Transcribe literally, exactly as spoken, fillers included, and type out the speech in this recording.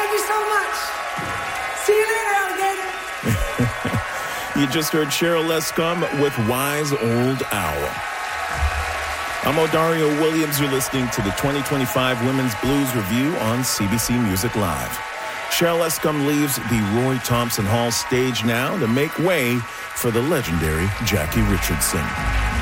Love you so much. See you later, alligator. You just heard Cheryl Lescombe with Wise Old Owl. I'm Odario Williams. You're listening to the twenty twenty-five Women's Blues Review on C B C Music Live. Cheryl Lescombe leaves the Roy Thompson Hall stage now to make way for the legendary Jackie Richardson.